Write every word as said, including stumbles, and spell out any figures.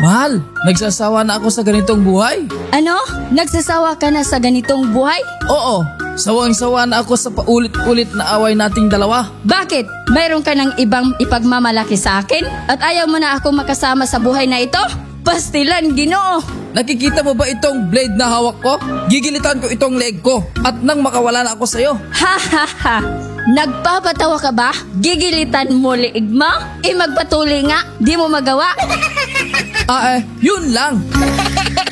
Mahal, nagsasawa na ako sa ganitong buhay. Ano? Nagsasawa ka na sa ganitong buhay? Oo, sawang-sawa na ako sa paulit-ulit na away nating dalawa. Bakit? Mayroon ka ng ibang ipagmamalaki sa akin? At ayaw mo na ako makasama sa buhay na ito? Pastilan, Ginoo! Nakikita mo ba itong blade na hawak ko? Gigilitan ko itong leg ko at nang makawala na ako sa'yo. Ha ha ha! Nagpapatawa ka ba? Gigilitan mo liig mo? Eh magpatuloy nga, di mo magawa. Ah eh, yun lang.